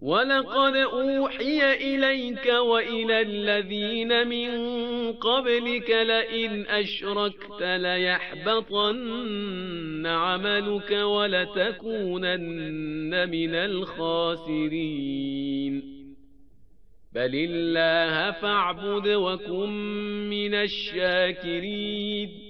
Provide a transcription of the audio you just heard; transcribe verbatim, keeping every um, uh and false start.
ولقد أوحي إليك وإلى الذين من قبلك لئن أشركت ليحبطن عملك ولتكونن من الخاسرين بل الله فاعبد وكن من الشاكرين